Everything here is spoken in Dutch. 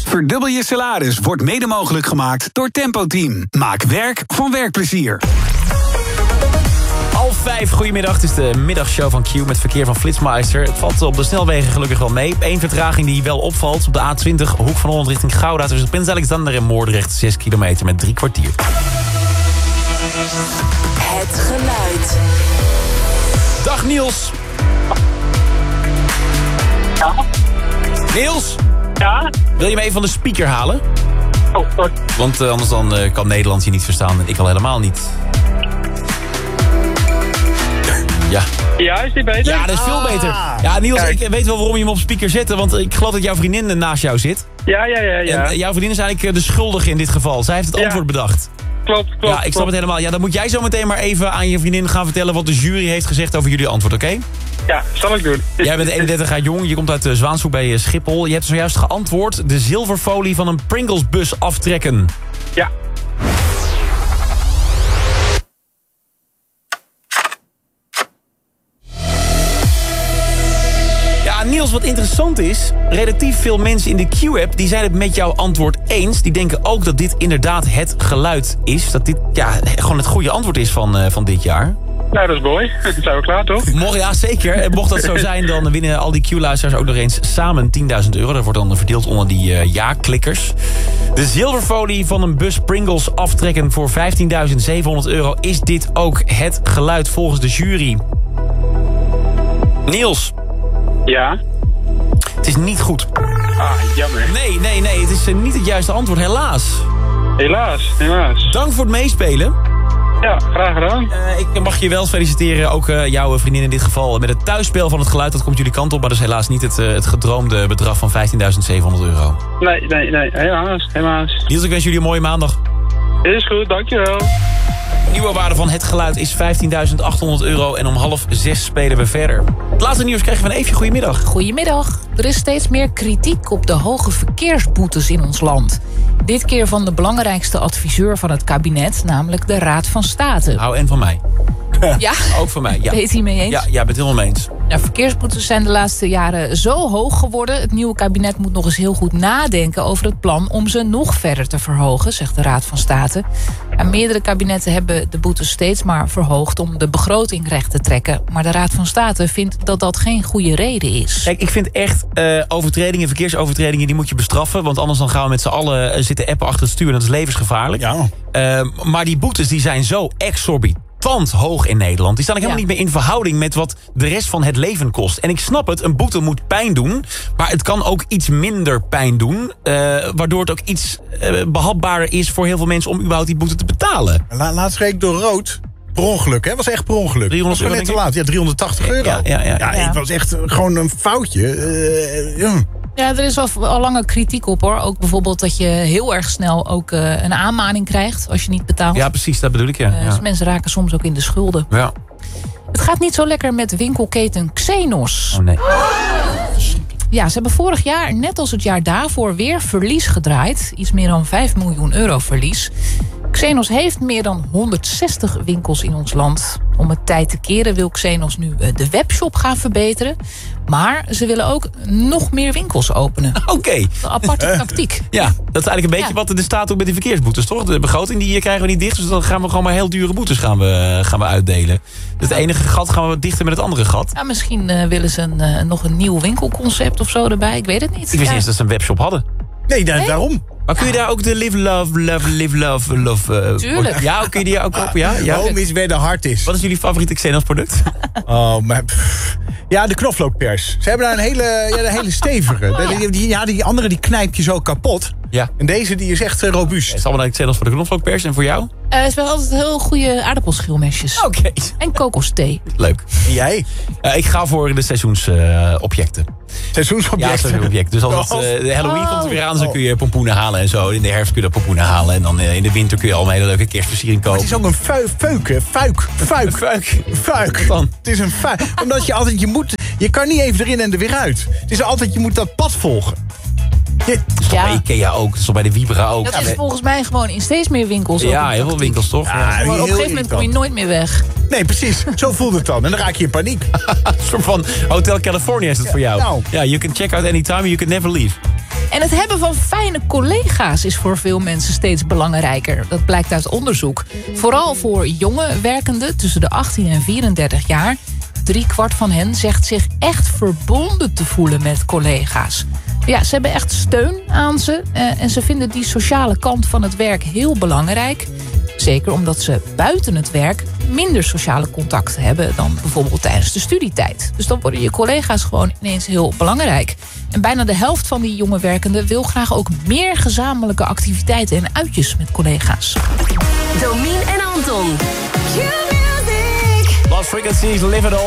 Verdubbel je salaris wordt mede mogelijk gemaakt door Tempo Team. Maak werk van werkplezier. 4:30, goedemiddag. Het is de middagshow van Q met verkeer van Flitsmeister. Het valt op de snelwegen gelukkig wel mee. Eén vertraging die wel opvalt op de A20, Hoek van Holland richting Gouda. Tussen Prins Alexander en Moordrecht, 6 kilometer met 3 kwartier. Het geluid. Dag Niels. Ja? Niels, Ja? wil je me even van de speaker halen? Oh, sorry. Want anders dan kan Nederland je niet verstaan en ik al helemaal niet. Ja. Ja, is die beter? Ja, dat is veel beter. Ja, Niels, Kijk. ik weet wel waarom je hem op speaker zette, want ik geloof dat jouw vriendin naast jou zit. Ja. En jouw vriendin is eigenlijk de schuldige in dit geval. Zij heeft het Ja. antwoord bedacht. Klopt. Ja, ik snap het helemaal. Ja, dan moet jij zo meteen maar even aan je vriendin gaan vertellen wat de jury heeft gezegd over jullie antwoord, oké? Ja, zal ik doen. Jij bent 31 jaar jong, je komt uit Zwaanshoek bij Schiphol. Je hebt zojuist geantwoord: de zilverfolie van een Pringles-bus aftrekken. Ja. Ja, Niels, wat interessant is, relatief veel mensen in de Q-app die zijn het met jouw antwoord eens. Die denken ook dat dit inderdaad het geluid is. Dat dit gewoon het goede antwoord is van dit jaar. Nou, dat is mooi. Dan zijn we klaar, toch? Ja, zeker. En mocht dat zo zijn, dan winnen al die Q-luisteraars ook nog eens samen €10.000. Dat wordt dan verdeeld onder die ja-klikkers. De zilverfolie van een bus Pringles aftrekken voor €15.700. Is dit ook het geluid volgens de jury? Niels, Ja. het is niet goed. Ah, jammer. Nee, het is niet het juiste antwoord, helaas. Helaas. Dank voor het meespelen. Ja, graag gedaan. Ik mag je wel feliciteren, ook jouw vriendin in dit geval, met het thuisspel van het geluid. Dat komt jullie kant op, maar dat is helaas niet het gedroomde bedrag van €15.700. Nee. Helaas. Niels, ik wens jullie een mooie maandag. Is goed, dankjewel. Nieuwe waarde van het geluid is €15.800 en om 5:30 spelen we verder. Het laatste nieuws krijgen we van Eefje. Goedemiddag. Goedemiddag. Er is steeds meer kritiek op de hoge verkeersboetes in ons land. Dit keer van de belangrijkste adviseur van het kabinet, namelijk de Raad van State. Hou en van mij. Ja, Ook van mij, ja. ben je het hiermee eens? Ja, ben het helemaal mee eens. Nou, verkeersboetes zijn de laatste jaren zo hoog geworden. Het nieuwe kabinet moet nog eens heel goed nadenken over het plan om ze nog verder te verhogen, zegt de Raad van State. En meerdere kabinetten hebben de boetes steeds maar verhoogd om de begroting recht te trekken. Maar de Raad van State vindt dat dat geen goede reden is. Kijk, ik vind echt verkeersovertredingen, die moet je bestraffen. Want anders dan gaan we met z'n allen zitten appen achter het stuur. En dat is levensgevaarlijk. Ja. Maar die boetes die zijn zo exorbitant hoog in Nederland. Die staan ook helemaal niet meer in verhouding met wat de rest van het leven kost. En ik snap het, een boete moet pijn doen. Maar het kan ook iets minder pijn doen. Waardoor het ook iets behapbaarder is voor heel veel mensen om überhaupt die boete te betalen. Laatst reed ik door rood. Per ongeluk, hè? Was echt per ongeluk. €300 was net te denk ik. laat. Ja, €380. Ja. Ik was echt gewoon een foutje. Ja. Ja, er is al langer kritiek op, hoor. Ook bijvoorbeeld dat je heel erg snel ook een aanmaning krijgt als je niet betaalt. Ja, precies, dat bedoel ik, ja. Dus mensen raken soms ook in de schulden. Ja. Het gaat niet zo lekker met winkelketen Xenos. Oh nee. Ja, ze hebben vorig jaar, net als het jaar daarvoor, weer verlies gedraaid. Iets meer dan €5 miljoen verlies. Xenos heeft meer dan 160 winkels in ons land. Om het tijd te keren wil Xenos nu de webshop gaan verbeteren. Maar ze willen ook nog meer winkels openen. Oké. Een aparte tactiek. Ja, dat is eigenlijk een beetje wat de staat doet met die verkeersboetes, toch? De begroting die krijgen we niet dicht, dus dan gaan we gewoon maar heel dure boetes gaan we uitdelen. Dus het enige gat gaan we wat dichter met het andere gat. Ja, misschien willen ze nog een nieuw winkelconcept of zo erbij. Ik weet het niet. Ik wist niet eens dat ze een webshop hadden. Nee, daarom. Maar kun je daar ook de live, love... Tuurlijk. Ja, kun je die ook kopen? Ja? Home is where the heart is. Wat is jullie favoriete Xenos product? Oh, maar... Ja, de knoflookpers. Ze hebben daar een hele stevige. Die andere die knijp je zo kapot. Ja. En deze die is echt robuust. Het is allemaal Xenos voor de knoflookpers. En voor jou? Het is wel altijd heel goede aardappelschilmesjes. Oké. En kokosthee. Leuk. En jij? Ik ga voor de seizoensobjecten. Seizoensobjecten. Ja, seizoensobjecten. Dus als de Halloween komt er weer aan, dan kun je pompoenen halen en zo. In de herfst kun je pompoenen halen. En dan in de winter kun je al een hele leuke kerstversiering kopen. Het is ook een fuik. Dan? Het is een fuik. Omdat je altijd, je kan niet even erin en er weer uit. Het is altijd, je moet dat pad volgen. Ja. Bij Ikea ook, dat is bij de Vibra ook. Dat is volgens mij gewoon in steeds meer winkels. Ja, heel veel winkels toch? Ja, Maar op een gegeven moment kom je nooit meer weg. Nee, precies. Zo voelt het dan. En dan raak je in paniek. Een soort van Hotel California is het voor jou. nou. Ja, you can check out anytime, you can never leave. En het hebben van fijne collega's is voor veel mensen steeds belangrijker. Dat blijkt uit onderzoek. Vooral voor jonge werkenden tussen de 18 en 34 jaar. 3/4 van hen zegt zich echt verbonden te voelen met collega's. Ja, ze hebben echt steun aan ze. En ze vinden die sociale kant van het werk heel belangrijk. Zeker omdat ze buiten het werk minder sociale contacten hebben dan bijvoorbeeld tijdens de studietijd. Dus dan worden je collega's gewoon ineens heel belangrijk. En bijna de helft van die jonge werkenden wil graag ook meer gezamenlijke activiteiten en uitjes met collega's. Domien en Anton. Lost Frequencies, Live It All.